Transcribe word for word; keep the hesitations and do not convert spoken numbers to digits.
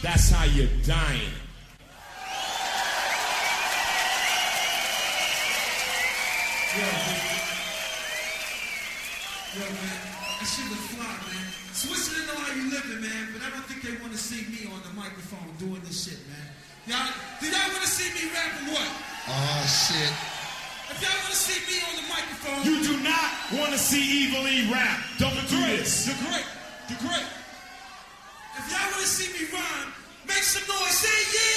That's how you're dying. Yo, man. Yo, man. That shit was fly, man. Switzerland know how you living, man, but I don't think they want to see me on the microphone doing this shit, man. Y'all, do y'all want to see me rapping what? Oh, shit. If y'all want to see me on the microphone... You do not want to see Evil E rap. Don't do this. The great. The great. If y'all want to see me rhyme, make some noise. Say yeah!